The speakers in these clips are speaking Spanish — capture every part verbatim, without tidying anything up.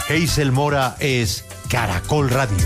Hazel Mora es Caracol Radio.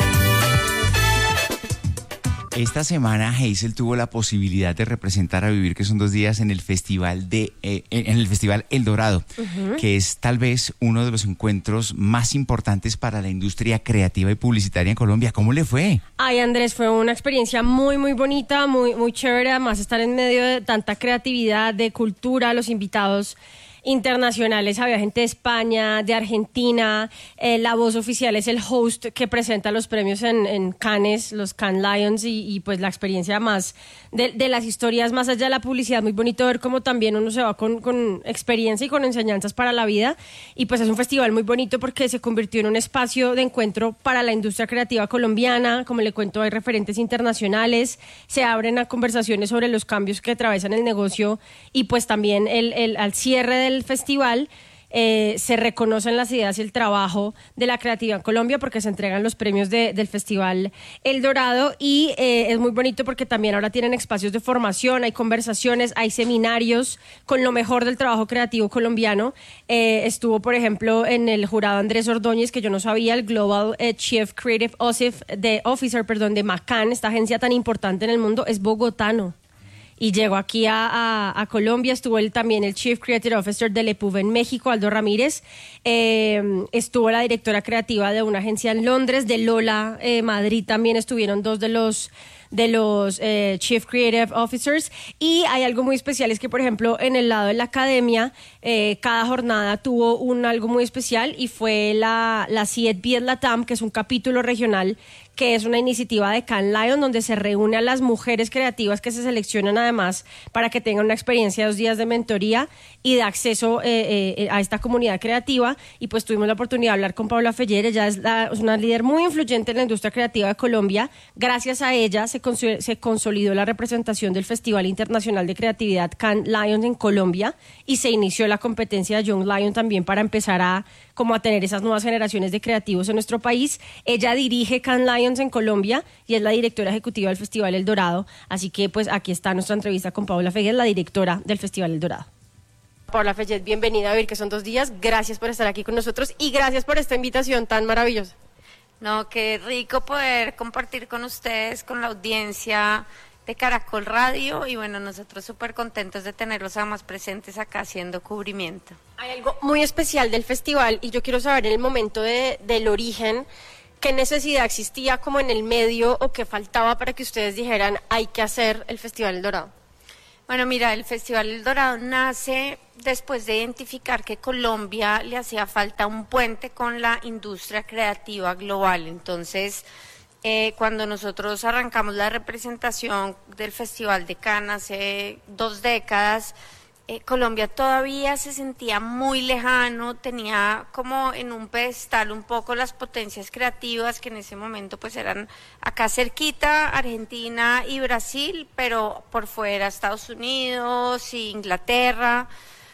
Esta semana Hazel tuvo la posibilidad de representar a Vivir, que son dos días en el festival de eh, en el festival El Dorado, uh-huh. que es tal vez uno de los encuentros más importantes para la industria creativa y publicitaria en Colombia. ¿Cómo le fue? Ay, Andrés, fue una experiencia muy, muy bonita, muy, muy chévere. Además, estar en medio de tanta creatividad, de cultura, los invitados internacionales, había gente de España, de Argentina, eh, la voz oficial es el host que presenta los premios en, en Cannes, los Cannes Lions, y, y pues la experiencia más de, de las historias, más allá de la publicidad, muy bonito ver cómo también uno se va con, con experiencia y con enseñanzas para la vida, y pues es un festival muy bonito porque se convirtió en un espacio de encuentro para la industria creativa colombiana. Como le cuento, hay referentes internacionales, se abren a conversaciones sobre los cambios que atraviesan el negocio, y pues también el, el, al cierre del el festival eh, se reconocen las ideas y el trabajo de la creatividad en Colombia, porque se entregan los premios de, del festival El Dorado, y eh, es muy bonito porque también ahora tienen espacios de formación, hay conversaciones, hay seminarios con lo mejor del trabajo creativo colombiano. Eh, estuvo, por ejemplo, en el jurado Andrés Ordóñez, que yo no sabía, el Global eh, Chief Creative Officer, de, Officer perdón, de McCann, esta agencia tan importante en el mundo, es bogotano. Y llegó aquí a, a, a Colombia. Estuvo él también el Chief Creative Officer de Lepub en México, Aldo Ramírez. Eh, estuvo la directora creativa de una agencia en Londres, de Lola eh, Madrid también estuvieron dos de los de los eh, Chief Creative Officers. Y hay algo muy especial, es que, por ejemplo, en el lado de la academia, eh, cada jornada tuvo un algo muy especial, y fue la, la C I E D Viet Latam, que es un capítulo regional, que es una iniciativa de Cannes Lions, donde se reúne a las mujeres creativas que se seleccionan además para que tengan una experiencia de dos días de mentoría y de acceso eh, eh, a esta comunidad creativa. Y pues tuvimos la oportunidad de hablar con Paula Feller. Ella es, la, es una líder muy influyente en la industria creativa de Colombia. Gracias a ella se, cons- se consolidó la representación del Festival Internacional de Creatividad Cannes Lions en Colombia, y se inició la competencia de Young Lion también para empezar a, como a tener esas nuevas generaciones de creativos en nuestro país. Ella dirige Cannes Lions en Colombia y es la directora ejecutiva del Festival El Dorado. Así que pues aquí está nuestra entrevista con Paula Feller, la directora del Festival El Dorado. Paula Feller, bienvenida a Vivir, que son dos días. Gracias por estar aquí con nosotros y gracias por esta invitación tan maravillosa. No, qué rico poder compartir con ustedes, con la audiencia de Caracol Radio, y bueno, nosotros súper contentos de tenerlos además presentes acá haciendo cubrimiento. Hay algo muy especial del festival, y yo quiero saber en el momento de, del origen, ¿qué necesidad existía como en el medio o qué faltaba para que ustedes dijeran hay que hacer el Festival El Dorado? Bueno, mira, el Festival El Dorado nace después de identificar que Colombia le hacía falta un puente con la industria creativa global. Entonces, eh, cuando nosotros arrancamos la representación del Festival de Cannes hace dos décadas, Eh, Colombia todavía se sentía muy lejano, tenía como en un pedestal un poco las potencias creativas que en ese momento pues eran acá cerquita, Argentina y Brasil, pero por fuera Estados Unidos y Inglaterra.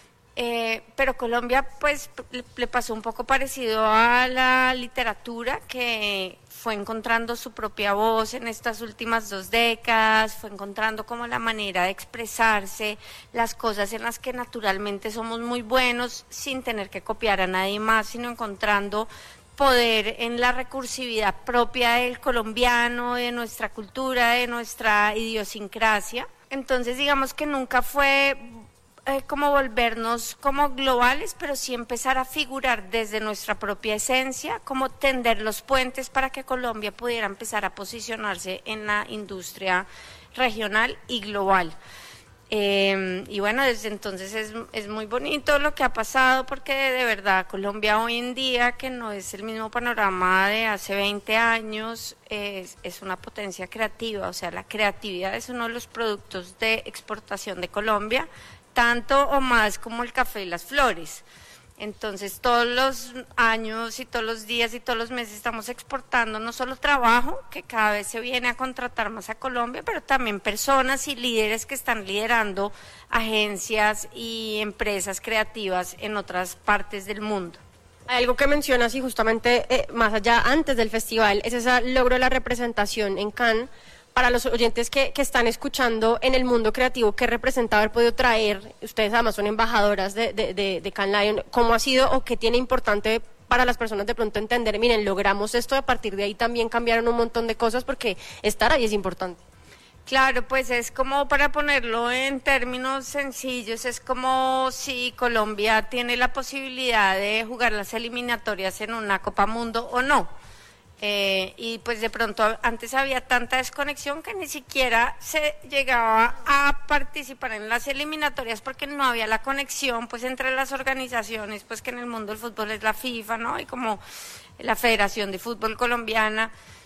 Eh, pero Colombia pues le, le pasó un poco parecido a la literatura, que fue encontrando su propia voz en estas últimas dos décadas, fue encontrando como la manera de expresarse, las cosas en las que naturalmente somos muy buenos sin tener que copiar a nadie más, sino encontrando poder en la recursividad propia del colombiano, de nuestra cultura, de nuestra idiosincrasia. Entonces digamos que nunca fue Eh, como volvernos como globales, pero sí empezar a figurar desde nuestra propia esencia, como tender los puentes para que Colombia pudiera empezar a posicionarse en la industria regional y global. Eh, y bueno, desde entonces es, es muy bonito lo que ha pasado, porque de verdad Colombia hoy en día, que no es el mismo panorama de hace veinte años, es, es una potencia creativa. O sea, la creatividad es uno de los productos de exportación de Colombia, tanto o más como el café y las flores. Entonces todos los años y todos los días y todos los meses estamos exportando no solo trabajo, que cada vez se viene a contratar más a Colombia, pero también personas y líderes que están liderando agencias y empresas creativas en otras partes del mundo. Hay algo que mencionas, y justamente eh, más allá, antes del festival, es ese logro de la representación en Cannes. Para los oyentes que, que están escuchando en el mundo creativo, ¿qué representa haber podido traer? Ustedes además son embajadoras de, de, de, de Cannes Lions. ¿Cómo ha sido o qué tiene importante para las personas de pronto entender, miren, logramos esto, a partir de ahí también cambiaron un montón de cosas, porque estar ahí es importante. Claro, pues es como, para ponerlo en términos sencillos, es como si Colombia tiene la posibilidad de jugar las eliminatorias en una Copa Mundo o no. Eh, y pues de pronto antes había tanta desconexión que ni siquiera se llegaba a participar en las eliminatorias porque no había la conexión pues entre las organizaciones, pues que en el mundo del fútbol es la FIFA, ¿no? Y como la Federación de Fútbol Colombiana.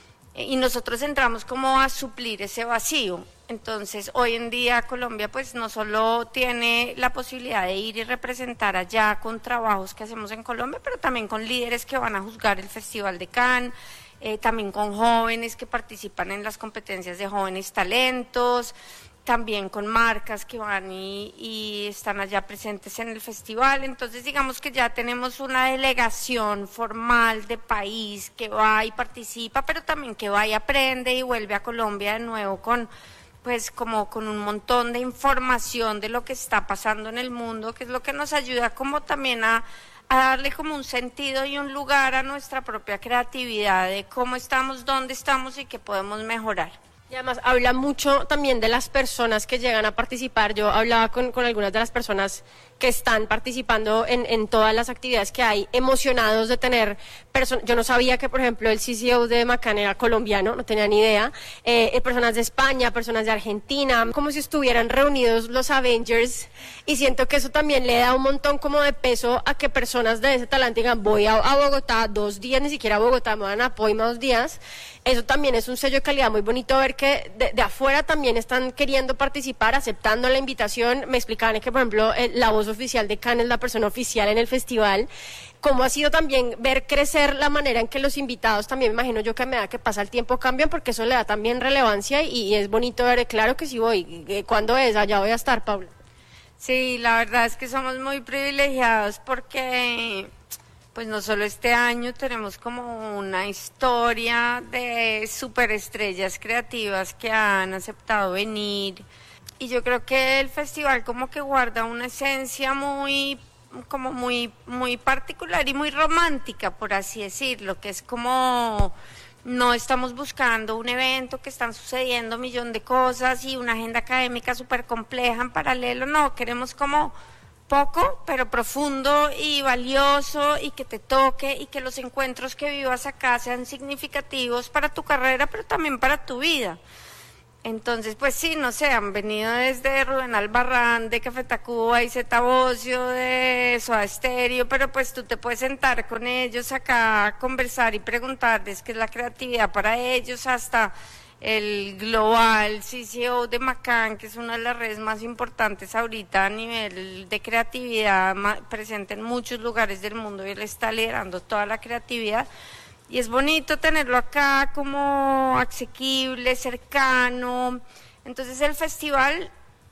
Y nosotros entramos como a suplir ese vacío. Entonces, hoy en día Colombia pues no solo tiene la posibilidad de ir y representar allá con trabajos que hacemos en Colombia, pero también con líderes que van a juzgar el Festival de Cannes, eh, también con jóvenes que participan en las competencias de jóvenes talentos, también con marcas que van y, y están allá presentes en el festival. Entonces digamos que ya tenemos una delegación formal de país que va y participa, pero también que va y aprende y vuelve a Colombia de nuevo con pues como con un montón de información de lo que está pasando en el mundo, que es lo que nos ayuda como también a, a darle como un sentido y un lugar a nuestra propia creatividad de cómo estamos, dónde estamos y qué podemos mejorar. Y además habla mucho también de las personas que llegan a participar. Yo hablaba con, con algunas de las personas que están participando en, en todas las actividades que hay, emocionados de tener personas. Yo no sabía que, por ejemplo, el C C O de McCann era colombiano, no tenía ni idea. Eh, personas de España, personas de Argentina, como si estuvieran reunidos los Avengers. Y siento que eso también le da un montón como de peso a que personas de ese talante digan, voy a, a Bogotá dos días, ni siquiera a Bogotá, me van a Poima dos días. Eso también es un sello de calidad muy bonito, ver que de, de afuera también están queriendo participar, aceptando la invitación. Me explicaban que, por ejemplo, el, la voz oficial de Cannes es la persona oficial en el festival. Cómo ha sido también ver crecer la manera en que los invitados también, me imagino yo que a medida que pasa el tiempo cambian, porque eso le da también relevancia y, y es bonito ver, claro que sí voy. ¿Cuándo es? Allá voy a estar, Paula. Sí, la verdad es que somos muy privilegiados porque pues no solo este año tenemos como una historia de superestrellas creativas que han aceptado venir, y yo creo que el festival como que guarda una esencia muy como muy muy particular y muy romántica, por así decirlo, que es como no estamos buscando un evento que están sucediendo un millón de cosas y una agenda académica súper compleja en paralelo, no, queremos como poco, pero profundo y valioso, y que te toque, y que los encuentros que vivas acá sean significativos para tu carrera, pero también para tu vida. Entonces, pues sí, no sé, han venido desde Rubén Albarrán, de Café Tacuba y Zeta Bosio, de Soda Stereo, pero pues tú te puedes sentar con ellos acá a conversar y preguntarles qué es la creatividad para ellos, hasta el global C C O de McCann, que es una de las redes más importantes ahorita a nivel de creatividad, presente en muchos lugares del mundo, y él está liderando toda la creatividad. Y es bonito tenerlo acá como asequible, cercano. Entonces el festival,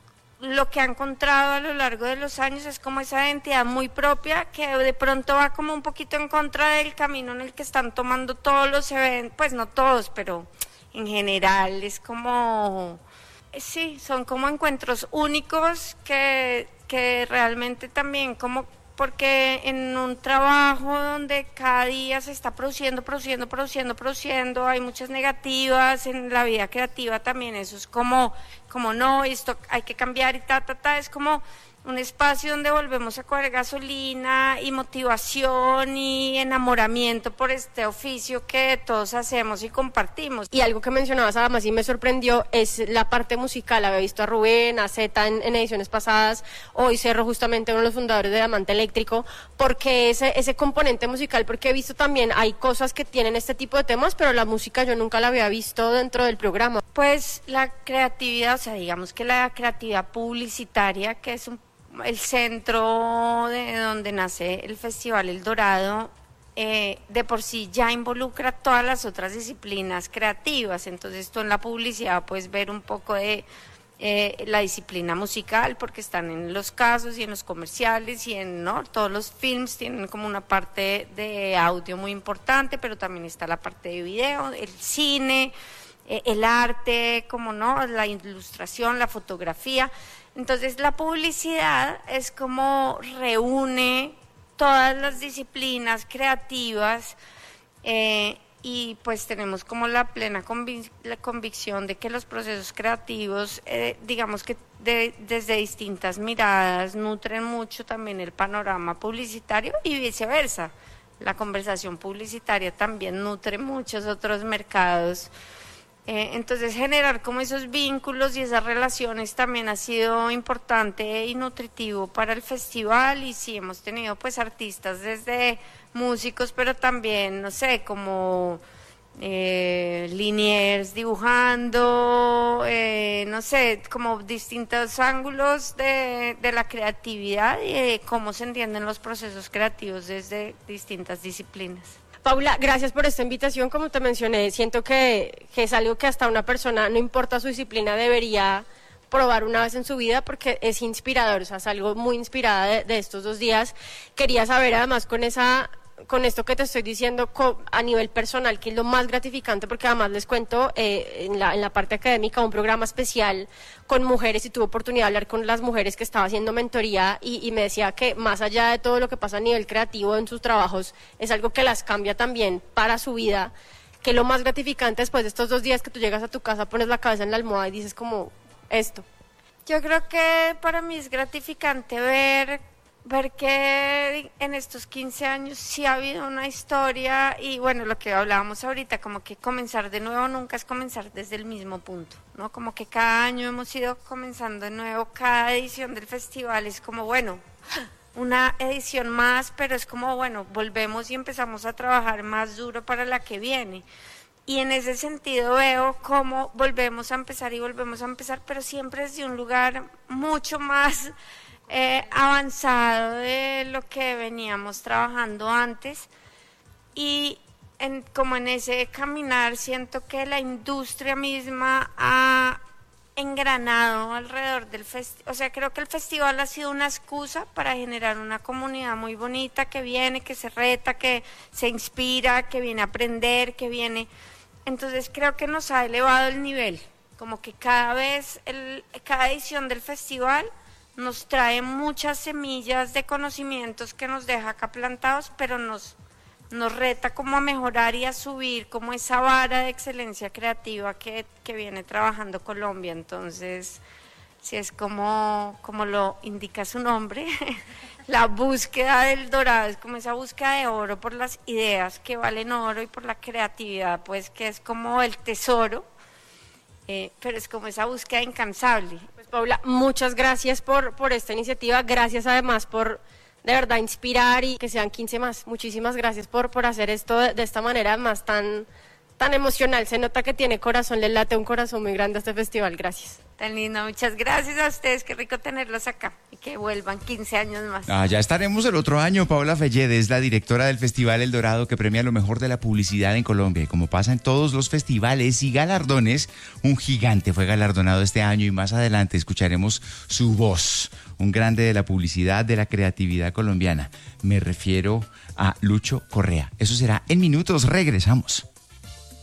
lo que ha encontrado a lo largo de los años es como esa identidad muy propia, que de pronto va como un poquito en contra del camino en el que están tomando todos los eventos, pues no todos, pero en general es como, sí, son como encuentros únicos que, que realmente también como, porque en un trabajo donde cada día se está produciendo, produciendo, produciendo, produciendo, hay muchas negativas en la vida creativa también, eso es como, como no, esto hay que cambiar y ta, ta, ta, es como un espacio donde volvemos a coger gasolina y motivación y enamoramiento por este oficio que todos hacemos y compartimos. Y algo que mencionabas además y me sorprendió es la parte musical. Había visto a Rubén, a Zeta en, en ediciones pasadas, hoy Cerro, justamente uno de los fundadores de Diamante Eléctrico, porque ese, ese componente musical, porque he visto también, hay cosas que tienen este tipo de temas, pero la música yo nunca la había visto dentro del programa. Pues la creatividad, o sea, digamos que la creatividad publicitaria, que es un el centro de donde nace el Festival El Dorado, eh, de por sí ya involucra todas las otras disciplinas creativas. Entonces tú en la publicidad puedes ver un poco de eh, la disciplina musical, porque están en los casos y en los comerciales y en, ¿no?, todos los films tienen como una parte de audio muy importante, pero también está la parte de video, el cine, eh, el arte, como no, la ilustración, la fotografía. Entonces la publicidad es como reúne todas las disciplinas creativas, eh, y pues tenemos como la plena convic- la convicción de que los procesos creativos, eh, digamos que de, desde distintas miradas, nutren mucho también el panorama publicitario y viceversa. La conversación publicitaria también nutre muchos otros mercados. Eh, entonces generar como esos vínculos y esas relaciones también ha sido importante y nutritivo para el festival, y sí hemos tenido pues artistas desde músicos, pero también, no sé, como eh, Liniers dibujando, eh, no sé, como distintos ángulos de, de la creatividad y de cómo se entienden los procesos creativos desde distintas disciplinas. Paula, gracias por esta invitación. Como te mencioné, siento que, que es algo que hasta una persona, no importa su disciplina, debería probar una vez en su vida porque es inspirador, o sea, es algo muy inspirada de, de estos dos días. Quería saber además con esa... con esto que te estoy diciendo a nivel personal, que es lo más gratificante, porque además les cuento eh, en, la, en la parte académica un programa especial con mujeres, y tuve oportunidad de hablar con las mujeres que estaba haciendo mentoría, y, y me decía que más allá de todo lo que pasa a nivel creativo en sus trabajos, es algo que las cambia también para su vida, que lo más gratificante después de estos dos días que tú llegas a tu casa, pones la cabeza en la almohada y dices como esto. Yo creo que para mí es gratificante ver ver que en estos quince años sí ha habido una historia, y bueno, lo que hablábamos ahorita, como que comenzar de nuevo nunca es comenzar desde el mismo punto, ¿no? Como que cada año hemos ido comenzando de nuevo, cada edición del festival es como, bueno, una edición más, pero es como, bueno, volvemos y empezamos a trabajar más duro para la que viene. Y en ese sentido veo cómo volvemos a empezar y volvemos a empezar, pero siempre desde un lugar mucho más Eh, avanzado de lo que veníamos trabajando antes, y en, como en ese caminar siento que la industria misma ha engranado alrededor del festival. O sea, creo que el festival ha sido una excusa para generar una comunidad muy bonita que viene, que se reta, que se inspira, que viene a aprender, que viene... Entonces creo que nos ha elevado el nivel, como que cada vez, el, cada edición del festival nos trae muchas semillas de conocimientos que nos deja acá plantados, pero nos, nos reta como a mejorar y a subir como esa vara de excelencia creativa que, que viene trabajando Colombia. Entonces, si es como, como lo indica su nombre, la búsqueda del dorado, es como esa búsqueda de oro por las ideas que valen oro y por la creatividad, pues que es como el tesoro, eh, pero es como esa búsqueda incansable. Paula, muchas gracias por, por esta iniciativa, gracias además por de verdad inspirar y que sean quince más. Muchísimas gracias por, por hacer esto de, de esta manera más tan, tan emocional. Se nota que tiene corazón, le late un corazón muy grande a este festival. Gracias. Tan lindo, muchas gracias a ustedes, qué rico tenerlos acá y que vuelvan quince años más. Ah, ya estaremos el otro año. Paula Fellede es la directora del Festival El Dorado, que premia lo mejor de la publicidad en Colombia. Y como pasa en todos los festivales y galardones, un gigante fue galardonado este año, y más adelante escucharemos su voz, un grande de la publicidad, de la creatividad colombiana. Me refiero a Lucho Correa. Eso será en minutos, regresamos.